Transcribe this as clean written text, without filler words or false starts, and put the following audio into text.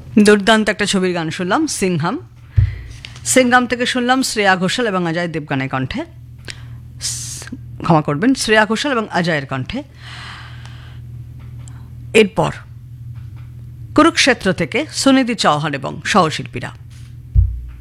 দুর্দান্ত একটা ছবির গান শুনলাম, সিংহাম। সিংহাম থেকে শুনলাম শ্রেয়া ঘোষাল এবং অজয় দেবগানের কণ্ঠে, ক্ষমা করবেন, শ্রেয়া ঘোষাল এবং অজয়ের কণ্ঠে। এরপর কুরুক্ষেত্র থেকে সুনিধি চৌহান এবং সহশিল্পীরা।